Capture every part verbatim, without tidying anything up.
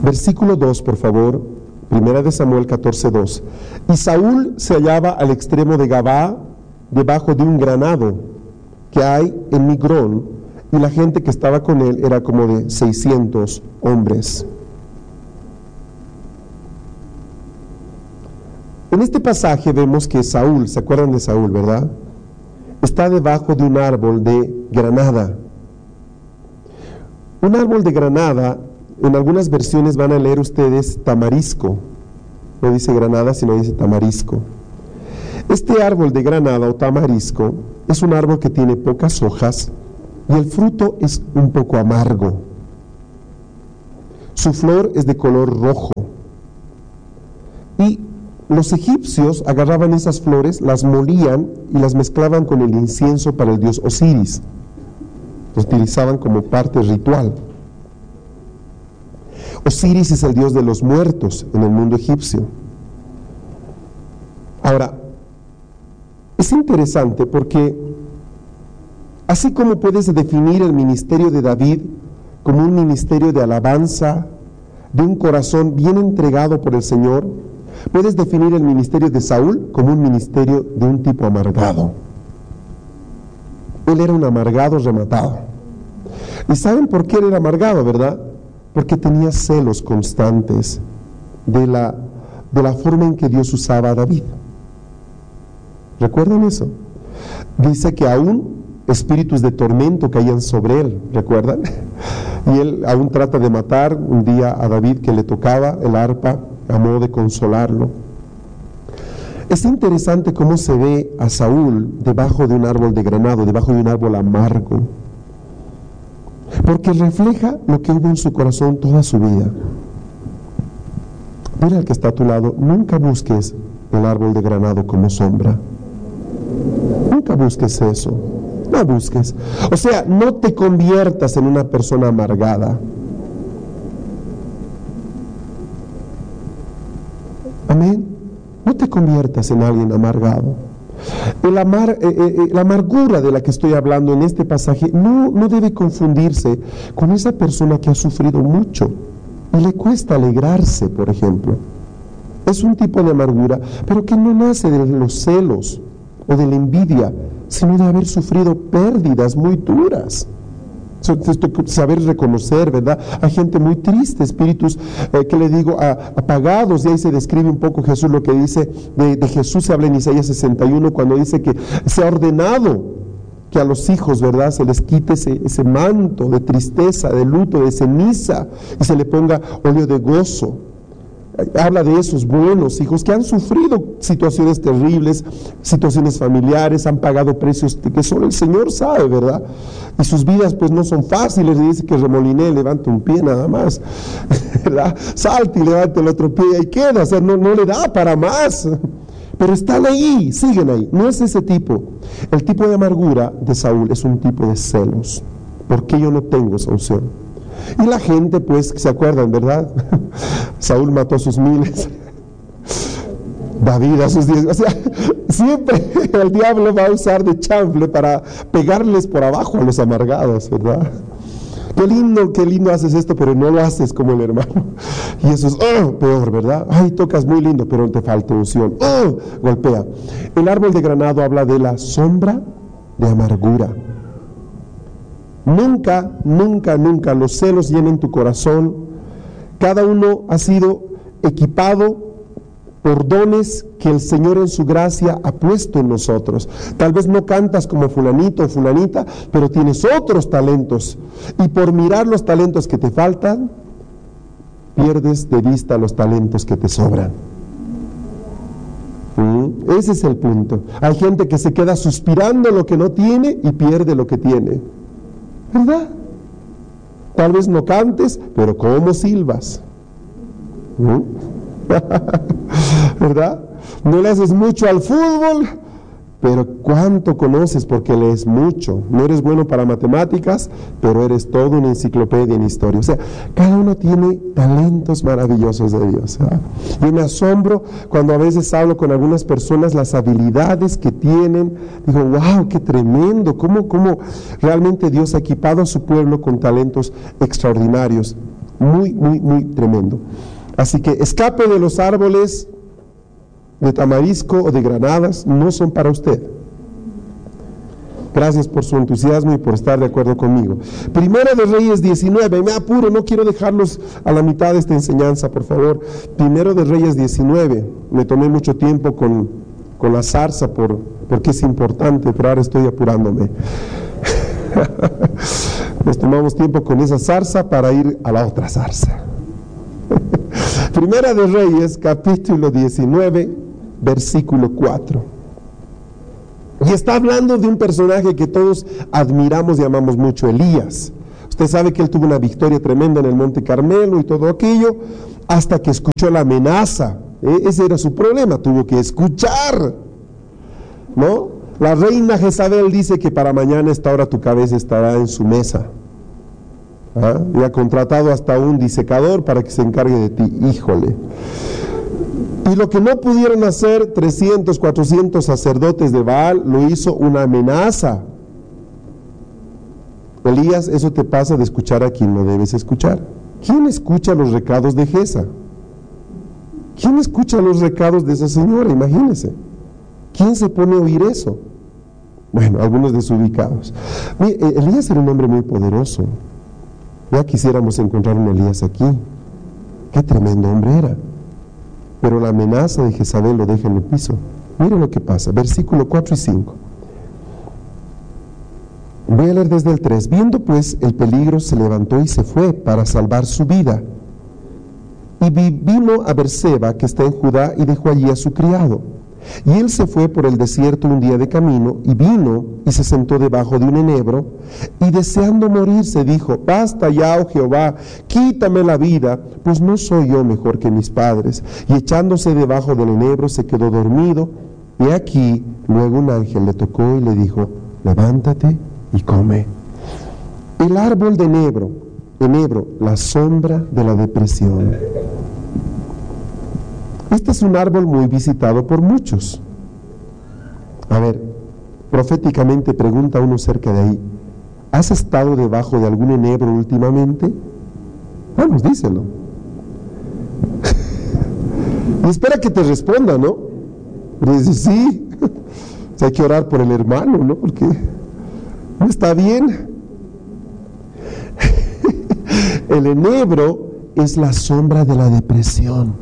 Versículo dos, por favor. Primera de Samuel catorce, dos. Y Saúl se hallaba al extremo de Gabaa, debajo de un granado que hay en Migrón, y la gente que estaba con él era como de seiscientos hombres. En este pasaje vemos que Saúl, ¿se acuerdan de Saúl, verdad? Está debajo de un árbol de granada. Un árbol de granada, en algunas versiones van a leer ustedes tamarisco. No dice granada, sino dice tamarisco. Este árbol de granada o tamarisco es un árbol que tiene pocas hojas y el fruto es un poco amargo. Su flor es de color rojo. Y los egipcios agarraban esas flores, las molían y las mezclaban con el incienso para el dios Osiris. Los utilizaban como parte ritual. Osiris es el dios de los muertos en el mundo egipcio. Ahora, es interesante porque así como puedes definir el ministerio de David como un ministerio de alabanza, de un corazón bien entregado por el Señor, puedes definir el ministerio de Saúl como un ministerio de un tipo amargado. Él era un amargado rematado. ¿Y saben por qué él era amargado, verdad? Porque tenía celos constantes de la, de la forma en que Dios usaba a David. ¿Recuerdan eso? Dice que aún espíritus de tormento caían sobre él, ¿recuerdan? Y él aún trata de matar un día a David, que le tocaba el arpa a modo de consolarlo. Es interesante cómo se ve a Saúl debajo de un árbol de granado, debajo de un árbol amargo, porque refleja lo que hubo en su corazón toda su vida. Mira al que está a tu lado, nunca busques el árbol de granado como sombra. Nunca busques eso, no busques. O sea, no te conviertas en una persona amargada. Amén. No te conviertas en alguien amargado. El amar, eh, eh, la amargura de la que estoy hablando en este pasaje no, no debe confundirse con esa persona que ha sufrido mucho y le cuesta alegrarse, por ejemplo. Es un tipo de amargura, pero que no nace de los celos o de la envidia, sino de haber sufrido pérdidas muy duras. Saber reconocer, ¿verdad? Hay gente muy triste, espíritus eh, que le digo a, apagados, y ahí se describe un poco Jesús, lo que dice de, de Jesús, se habla en Isaías sesenta y uno, cuando dice que se ha ordenado que a los hijos, ¿verdad?, se les quite ese, ese manto de tristeza, de luto, de ceniza, y se le ponga óleo de gozo. Habla de esos buenos hijos que han sufrido situaciones terribles, situaciones familiares, han pagado precios que solo el Señor sabe, ¿verdad? Y sus vidas pues no son fáciles. Y dice que remoliné, levanta un pie nada más, ¿verdad? Salte y levanta el otro pie y ahí queda, o sea, no, no le da para más. Pero están ahí, siguen ahí. No es ese tipo. El tipo de amargura de Saúl es un tipo de celos. ¿Por qué yo no tengo esa unción? Y la gente, pues, se acuerdan, ¿verdad? Saúl mató a sus miles, David a sus diez. O sea, siempre el diablo va a usar de chanfle para pegarles por abajo a los amargados, ¿verdad? Qué lindo, qué lindo haces esto, pero no lo haces como el hermano. Y eso es oh, peor, ¿verdad? Ay, tocas muy lindo, pero te falta unción. Oh, golpea. El árbol de granado habla de la sombra de amargura. Nunca, nunca, nunca los celos llenen tu corazón. Cada uno ha sido equipado por dones que el Señor en su gracia ha puesto en nosotros. Tal vez no cantas como fulanito o fulanita, pero tienes otros talentos. Y por mirar los talentos que te faltan, pierdes de vista los talentos que te sobran. ¿Mm? Ese es el punto. Hay gente que se queda suspirando lo que no tiene y pierde lo que tiene. ¿Verdad? Tal vez no cantes, pero ¿cómo silbas? ¿Mm? ¿Verdad? No le haces mucho al fútbol, pero ¿cuánto conoces porque lees mucho? No eres bueno para matemáticas, pero eres toda una enciclopedia en historia. O sea, cada uno tiene talentos maravillosos de Dios, ¿verdad? Yo me asombro cuando a veces hablo con algunas personas, las habilidades que tienen. Digo, wow, qué tremendo, cómo, cómo realmente Dios ha equipado a su pueblo con talentos extraordinarios. Muy, muy, muy tremendo. Así que escape de los árboles de tamarisco o de granadas, no son para usted. Gracias por su entusiasmo y por estar de acuerdo conmigo. Primera de Reyes diecinueve, me apuro, no quiero dejarlos a la mitad de esta enseñanza, por favor. Primero de Reyes diecinueve, me tomé mucho tiempo con, con la zarza por, porque es importante, pero ahora estoy apurándome. Nos tomamos tiempo con esa zarza para ir a la otra zarza. Primera de Reyes, capítulo diecinueve, versículo cuatro. Y está hablando de un personaje que todos admiramos y amamos mucho, Elías. Usted sabe que él tuvo una victoria tremenda en el Monte Carmelo y todo aquello, hasta que escuchó la amenaza. ¿Eh? Ese era su problema, tuvo que escuchar, ¿no? La reina Jezabel dice que para mañana a esta hora tu cabeza estará en su mesa. ¿Ah? Y ha contratado hasta un disecador para que se encargue de ti. Híjole. Y lo que no pudieron hacer trescientos, cuatrocientos sacerdotes de Baal, lo hizo una amenaza. Elías, eso te pasa de escuchar a quien no debes escuchar. ¿Quién escucha los recados de Jeza? ¿Quién escucha los recados de esa señora? Imagínense. ¿Quién se pone a oír eso? Bueno, algunos desubicados. Mire, Elías era un hombre muy poderoso. Ya quisiéramos encontrar un Elías aquí. Qué tremendo hombre era. Pero la amenaza de Jezabel lo deja en el piso. Miren lo que pasa, versículo cuatro y cinco. Voy a leer desde el tres. Viendo pues el peligro, se levantó y se fue para salvar su vida. Y vino a Berseba, que está en Judá, y dejó allí a su criado. Y él se fue por el desierto un día de camino, y vino y se sentó debajo de un enebro, y deseando morirse dijo: basta ya, oh Jehová, quítame la vida, pues no soy yo mejor que mis padres. Y echándose debajo del enebro se quedó dormido, y aquí luego un ángel le tocó y le dijo: levántate y come. El árbol de enebro, enebro, la sombra de la depresión. Este es un árbol muy visitado por muchos. A ver, proféticamente pregunta uno cerca de ahí: ¿has estado debajo de algún enebro últimamente? Vamos, díselo. Y espera que te responda, ¿no? Pero dice, sí. O sea, hay que orar por el hermano, ¿no? Porque no está bien. El enebro es la sombra de la depresión.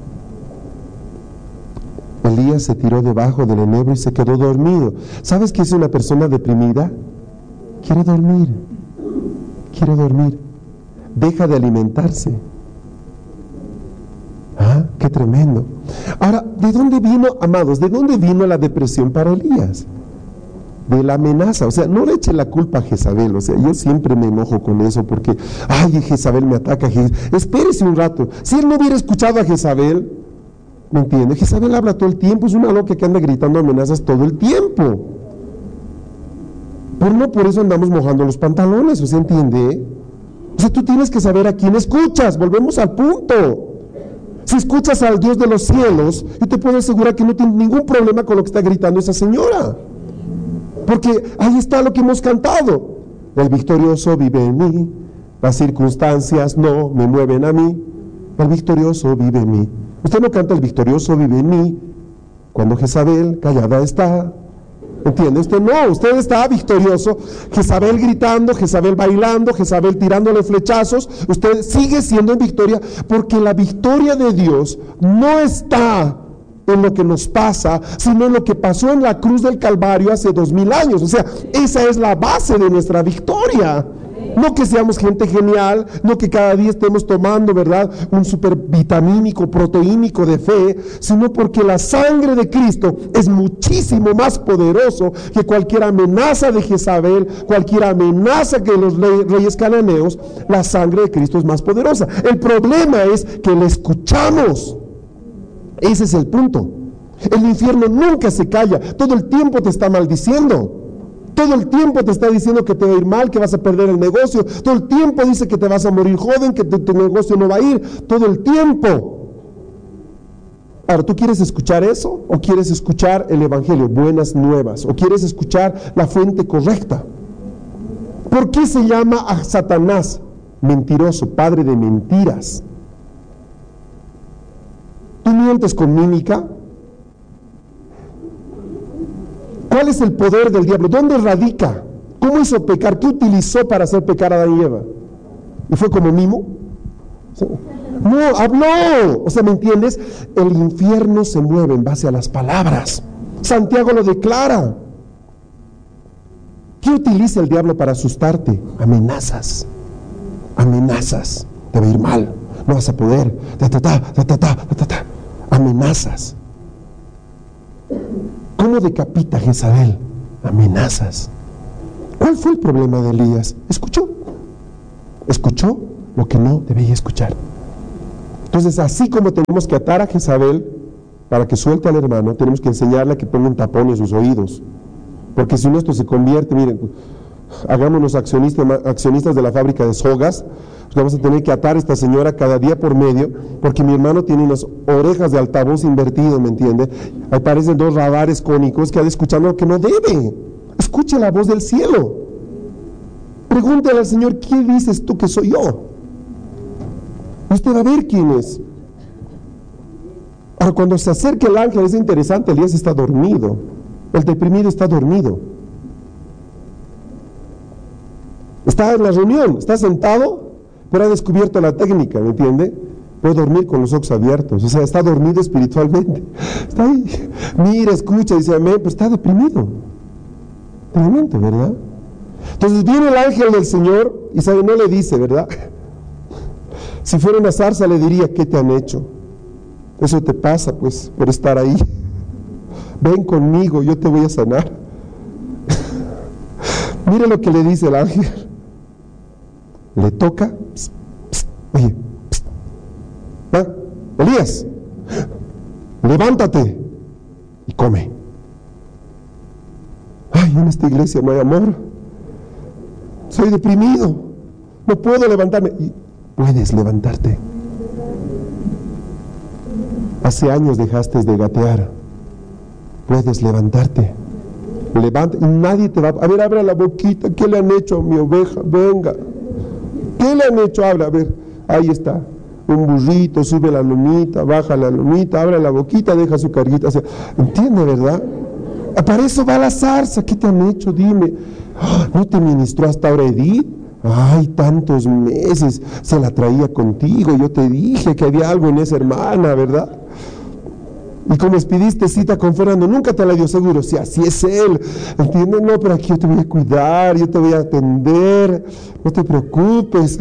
Elías se tiró debajo del enebro y se quedó dormido. ¿Sabes qué es una persona deprimida? Quiere dormir. Quiere dormir. Deja de alimentarse. ¿Ah? ¡Qué tremendo! Ahora, ¿de dónde vino, amados? ¿De dónde vino la depresión para Elías? De la amenaza. O sea, no le eche la culpa a Jezabel. O sea, yo siempre me enojo con eso porque, ay, Jezabel me ataca. Espérese un rato. Si él no hubiera escuchado a Jezabel, ¿me entiende? Jezabel habla todo el tiempo, es una loca que anda gritando amenazas todo el tiempo. Pero no por eso andamos mojando los pantalones, ¿o se entiende? O sea, tú tienes que saber a quién escuchas, volvemos al punto. Si escuchas al Dios de los cielos, yo te puedo asegurar que no tienes ningún problema con lo que está gritando esa señora. Porque ahí está lo que hemos cantado. El victorioso vive en mí, las circunstancias no me mueven a mí, el victorioso vive en mí. Usted no canta el victorioso vive en mí cuando Jezabel callada está. ¿Entiende? Usted no, usted está victorioso. Jezabel gritando, Jezabel bailando, Jezabel tirándole flechazos. Usted sigue siendo en victoria, porque la victoria de Dios no está en lo que nos pasa, sino en lo que pasó en la cruz del Calvario hace dos mil años. O sea, esa es la base de nuestra victoria. No que seamos gente genial, no que cada día estemos tomando, ¿verdad?, un supervitamínico, proteínico de fe, sino porque la sangre de Cristo es muchísimo más poderoso que cualquier amenaza de Jezabel, cualquier amenaza que los reyes cananeos. La sangre de Cristo es más poderosa. El problema es que la escuchamos. Ese es el punto. El infierno nunca se calla, todo el tiempo te está maldiciendo. Todo el tiempo te está diciendo que te va a ir mal, que vas a perder el negocio. Todo el tiempo dice que te vas a morir joven, que tu, tu negocio no va a ir. Todo el tiempo. Ahora, ¿tú quieres escuchar eso? ¿O quieres escuchar el evangelio, buenas nuevas? ¿O quieres escuchar la fuente correcta? ¿Por qué se llama a Satanás mentiroso, padre de mentiras. ¿Tú mientes con mímica? ¿Cuál es el poder del diablo? ¿Dónde radica? ¿Cómo hizo pecar? ¿Qué utilizó para hacer pecar a Adán y Eva? ¿Y fue como mimo? No, habló. O sea, ¿me entiendes? El infierno se mueve en base a las palabras. Santiago lo declara. ¿Qué utiliza el diablo para asustarte? Amenazas. Amenazas. Te va a ir mal. No vas a poder. Ta, ta, ta, ta, ta, ta, ta, ta. Amenazas. ¿Cómo decapita a Jezabel? Amenazas. ¿Cuál fue el problema de Elías? Escuchó. Escuchó lo que no debía escuchar. Entonces, así como tenemos que atar a Jezabel para que suelte al hermano, tenemos que enseñarle a que ponga un tapón en sus oídos. Porque si no, esto se convierte, miren, hagámonos accionistas, accionistas de la fábrica de sogas, pues vamos a tener que atar a esta señora cada día por medio, porque mi hermano tiene unas orejas de altavoz invertido, ¿me entiende? Ahí parecen dos radares cónicos que ha de escuchar lo que no debe. Escuche la voz del cielo. Pregúntale al Señor, ¿qué dices tú que soy yo? Usted va a ver quién es. Ahora, cuando se acerca el ángel, es interesante, Elías está dormido. El deprimido está dormido. Está en la reunión, está sentado, pero ha descubierto la técnica, ¿me entiende? Puede dormir con los ojos abiertos, o sea, está dormido espiritualmente. Está ahí, mira, escucha, dice amén, pero está deprimido. Tremendo, ¿verdad? Entonces viene el ángel del Señor y sabe, no le dice, ¿verdad? Si fuera una zarza le diría, ¿qué te han hecho? Eso te pasa, pues, por estar ahí. Ven conmigo, yo te voy a sanar. Mire lo que le dice el ángel. Le toca, pss, pss, oye, pss, ¿ah? Elías, levántate y come. Ay, en esta iglesia no hay amor. Soy deprimido, no puedo levantarme. Y puedes levantarte. Hace años dejaste de gatear. Puedes levantarte. Levanta, y nadie te va a... A ver, abre la boquita. ¿Qué le han hecho a mi oveja? Venga. ¿Qué le han hecho? Habla, a ver. Ahí está. Un burrito, sube la lomita, baja la lomita, abre la boquita, deja su carguita. O sea, ¿entiende, verdad? Para eso va la zarza. ¿Qué te han hecho? Dime. ¿No te ministró hasta ahora Edith? Ay, tantos meses se la traía contigo. Yo te dije que había algo en esa hermana, ¿verdad? Y como expidiste cita con Fernando, nunca te la dio seguro. Si así es él, ¿entiendes? No, pero aquí yo te voy a cuidar, yo te voy a atender, no te preocupes.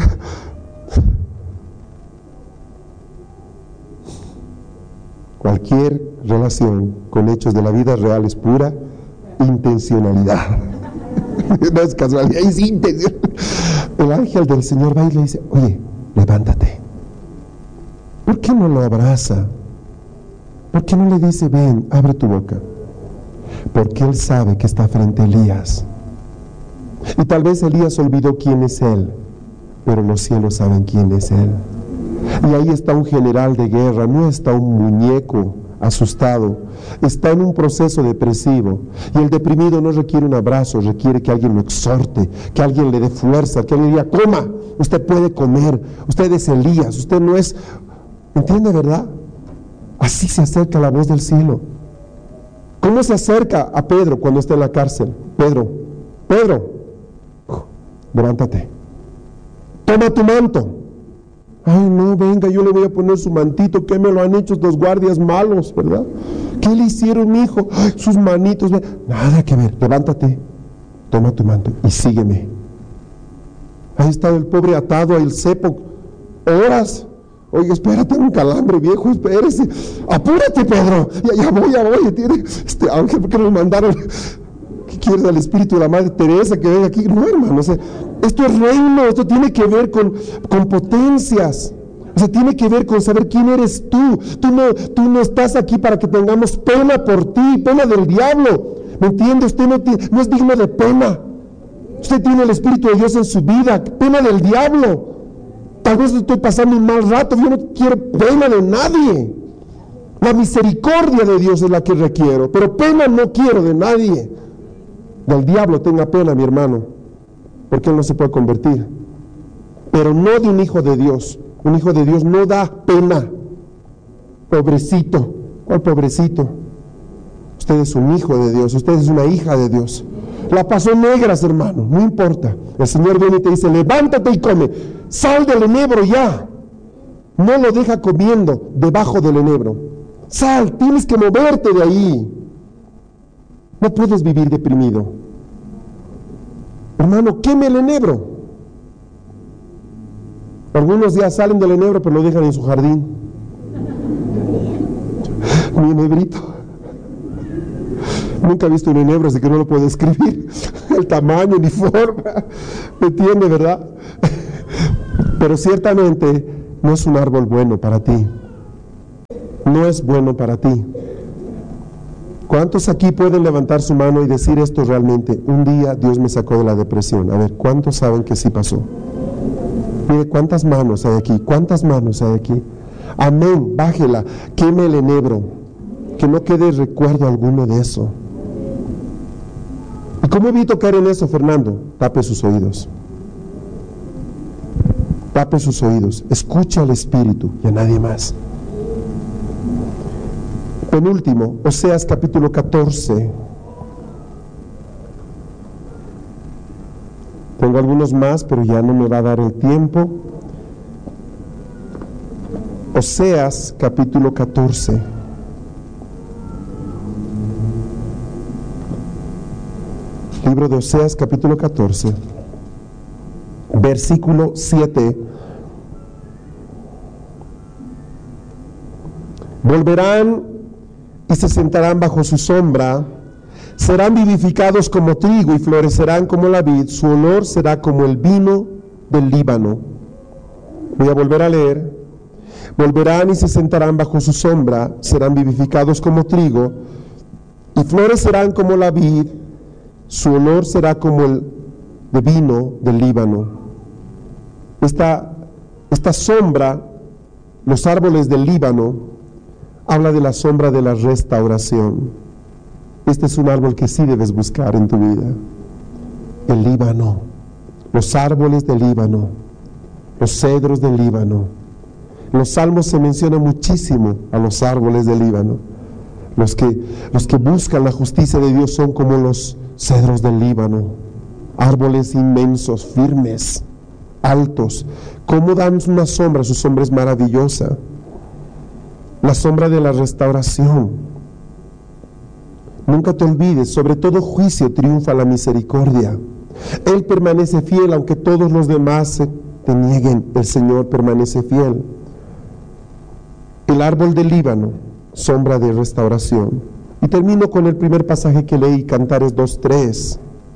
Cualquier relación con hechos de la vida real es pura intencionalidad. No es casualidad, es intención. El ángel del Señor va y le dice, oye, levántate. ¿Por qué no lo abraza? ¿Por qué no le dice, ven, abre tu boca? Porque él sabe que está frente a Elías. Y tal vez Elías olvidó quién es él, pero los cielos saben quién es él. Y ahí está un general de guerra, no está un muñeco asustado, está en un proceso depresivo. Y el deprimido no requiere un abrazo, requiere que alguien lo exhorte, que alguien le dé fuerza, que alguien le diga, coma, usted puede comer, usted es Elías, usted no es... ¿Entiende, verdad? Así se acerca la voz del cielo. ¿Cómo se acerca a Pedro cuando está en la cárcel? Pedro, Pedro, levántate, toma tu manto. Ay, no, venga, yo le voy a poner su mantito. ¿Qué me lo han hecho estos guardias malos, verdad? ¿Qué le hicieron, mi hijo? Ay, sus manitos. Nada que ver, levántate, toma tu manto y sígueme. Ahí está el pobre atado al cepo, horas. Oye, espérate, un calambre, viejo, espérese. Apúrate, Pedro. Ya, ya voy, ya voy. Tiene este ángel, ¿por qué nos mandaron? ¿Qué quieres al espíritu de la Madre Teresa que venga aquí? No, hermano, o sea, esto es reino, esto tiene que ver con, con potencias. O sea, tiene que ver con saber quién eres tú. Tú no, tú no estás aquí para que tengamos pena por ti, pena del diablo. ¿Me entiende? Usted no, tiene, no es digno de pena. Usted tiene el Espíritu de Dios en su vida, pena del diablo. Tal vez estoy pasando un mal rato, yo no quiero pena de nadie. La misericordia de Dios es la que requiero, pero pena no quiero de nadie. Del diablo tenga pena, mi hermano, porque él no se puede convertir. pero no de un hijo de Dios. Un hijo de Dios no da pena. Pobrecito. ¿Cuál pobrecito? Usted es un hijo de Dios, usted es una hija de Dios. La pasó negras, hermano, no importa. El Señor viene y te dice, levántate y come. Sal del enebro ya. No lo deja comiendo debajo del enebro. Sal, tienes que moverte de ahí. No puedes vivir deprimido. Hermano, queme el enebro. Algunos ya salen del enebro, pero lo dejan en su jardín. Mi enebrito. Nunca he visto un enebro, así que no lo puedo describir. El tamaño ni forma. ¿Me entiende, verdad? Pero ciertamente no es un árbol bueno para ti. No es bueno para ti. ¿Cuántos aquí pueden levantar su mano y decir esto realmente? Un día Dios me sacó de la depresión. A ver, ¿cuántos saben que sí pasó? Mire, ¿cuántas manos hay aquí? ¿Cuántas manos hay aquí? Amén, bájela, queme el enebro. Que no quede recuerdo alguno de eso. ¿Y cómo evito caer en eso, Fernando? Tape sus oídos. Tape sus oídos. Escucha al Espíritu y a nadie más. Penúltimo, Oseas capítulo catorce. Tengo algunos más, pero ya no me va a dar el tiempo. Oseas capítulo catorce. Libro de Oseas capítulo catorce, versículo siete. Volverán y se sentarán bajo su sombra, serán vivificados como trigo y florecerán como la vid, su olor será como el vino del Líbano. Voy a volver a leer. Volverán y se sentarán bajo su sombra, serán vivificados como trigo y florecerán como la vid, su olor será como el de vino del Líbano. Esta, esta sombra, los árboles del Líbano, habla de la sombra de la restauración. Este es un árbol que sí debes buscar en tu vida. El Líbano, los árboles del Líbano, los cedros del Líbano. En los Salmos se menciona muchísimo a los árboles del Líbano. Los que, los que buscan la justicia de Dios son como los cedros del Líbano, árboles inmensos, firmes, altos. ¿Cómo dan una sombra? Su sombra es maravillosa. La sombra de la restauración. Nunca te olvides, sobre todo juicio triunfa la misericordia. Él permanece fiel, aunque todos los demás te nieguen, el Señor permanece fiel. El árbol del Líbano, sombra de restauración. Y termino con el primer pasaje que leí, Cantares dos tres.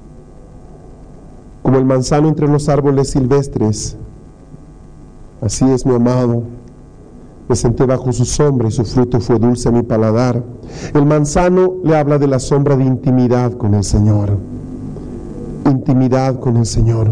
Como el manzano entre los árboles silvestres, así es mi amado. Me senté bajo su sombra y su fruto fue dulce a mi paladar. El manzano le habla de la sombra de intimidad con el Señor. Intimidad con el Señor.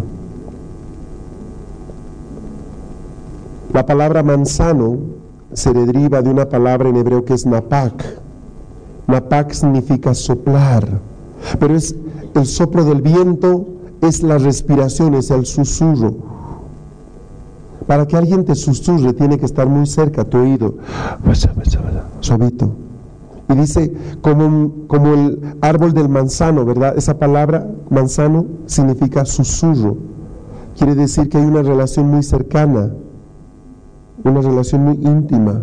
La palabra manzano se deriva de una palabra en hebreo que es napak. Napak significa soplar, pero es el soplo del viento, es la respiración, es el susurro. Para que alguien te susurre tiene que estar muy cerca a tu oído, suavito. Y dice, como, como el árbol del manzano, ¿verdad? Esa palabra manzano significa susurro. Quiere decir que hay una relación muy cercana, una relación muy íntima.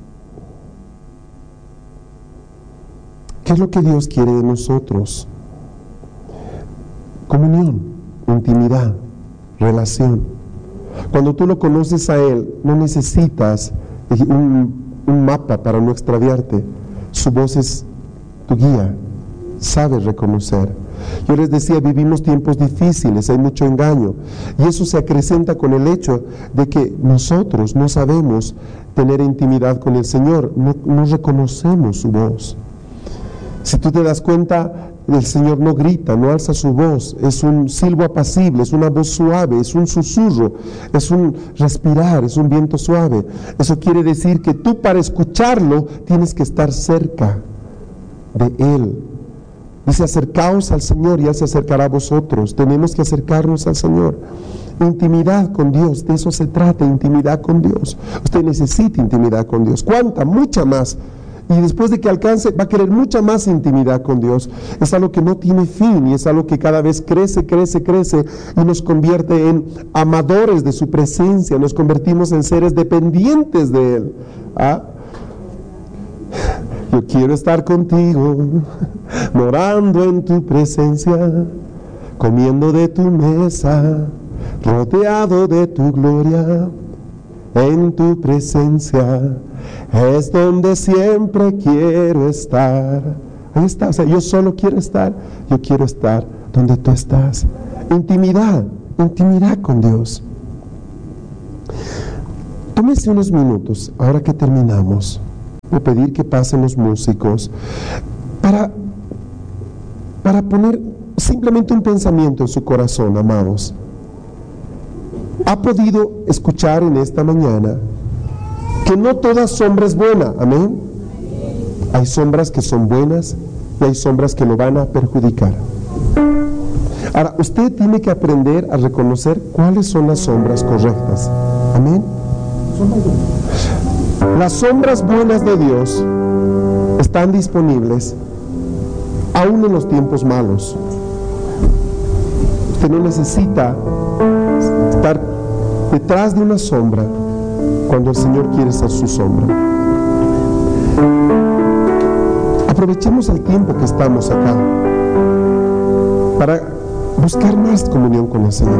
¿Qué es lo que Dios quiere de nosotros? Comunión, intimidad, relación. Cuando tú lo conoces a Él, no necesitas un, un mapa para no extraviarte. Su voz es tu guía, sabes reconocer. Yo les decía, vivimos tiempos difíciles, hay mucho engaño, y eso se acrecenta con el hecho de que nosotros no sabemos tener intimidad con el Señor, no, no reconocemos su voz. Si tú te das cuenta, el Señor no grita, no alza su voz, es un silbo apacible, es una voz suave, es un susurro, es un respirar, es un viento suave. Eso quiere decir que tú para escucharlo tienes que estar cerca de Él. Dice, acercaos al Señor y Él se acercará a vosotros. Tenemos que acercarnos al Señor. Intimidad con Dios, de eso se trata, intimidad con Dios. Usted necesita intimidad con Dios. ¿Cuánta? Mucha más. Y después de que alcance, va a querer mucha más intimidad con Dios. Es algo que no tiene fin y es algo que cada vez crece, crece, crece y nos convierte en amadores de su presencia. Nos convertimos en seres dependientes de Él. ¿Ah? Yo quiero estar contigo, morando en tu presencia, comiendo de tu mesa, rodeado de tu gloria. En tu presencia es donde siempre quiero estar. Ahí está, o sea, yo solo quiero estar, yo quiero estar donde tú estás. Intimidad, intimidad con Dios. Tómese unos minutos, ahora que terminamos, voy a pedir que pasen los músicos para, para poner simplemente un pensamiento en su corazón, amados. ¿Ha podido escuchar en esta mañana que no toda sombra es buena? Amén. Hay sombras que son buenas y hay sombras que lo van a perjudicar. Ahora, usted tiene que aprender a reconocer cuáles son las sombras correctas. Amén. Las sombras buenas de Dios están disponibles aún en los tiempos malos. Usted no necesita estar detrás de una sombra cuando el Señor quiere ser su sombra. Aprovechemos el tiempo que estamos acá para buscar más comunión con el Señor.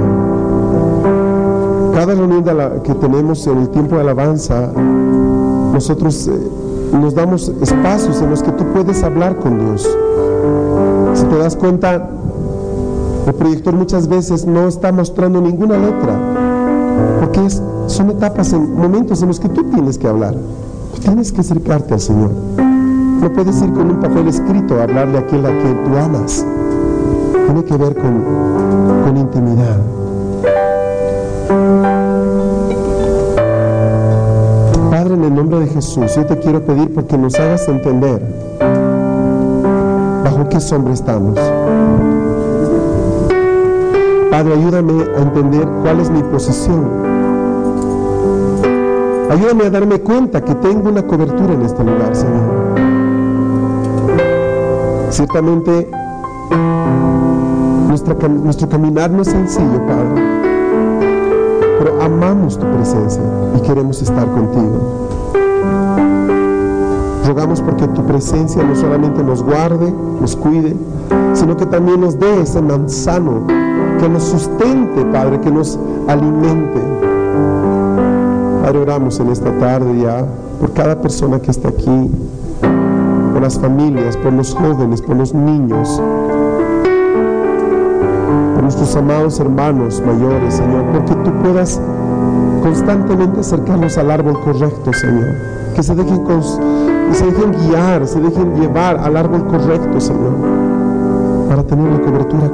Cada reunión de la, que tenemos en el tiempo de alabanza, nosotros eh, nos damos espacios en los que tú puedes hablar con Dios. Si te das cuenta, el proyector muchas veces no está mostrando ninguna letra, porque es, son etapas, en momentos en los que tú tienes que hablar. Tú tienes que acercarte al Señor. No puedes ir con un papel escrito a hablarle a aquel a quien tú amas. Tiene que ver con, con intimidad. Padre, en el nombre de Jesús, yo te quiero pedir porque nos hagas entender bajo qué sombra estamos. Padre, ayúdame a entender cuál es mi posición. Ayúdame a darme cuenta que tengo una cobertura en este lugar, Señor. Ciertamente, nuestra, nuestro caminar no es sencillo, Padre, pero amamos tu presencia y queremos estar contigo. Rogamos porque tu presencia no solamente nos guarde, nos cuide, sino que también nos dé ese manzano que nos sustente, Padre, que nos alimente. Padre, oramos en esta tarde ya por cada persona que está aquí, por las familias, por los jóvenes, por los niños, por nuestros amados hermanos mayores, Señor, porque tú puedas constantemente acercarlos al árbol correcto, Señor, que se dejen, cons- que se dejen guiar, se dejen llevar al árbol correcto, Señor, para tener la cobertura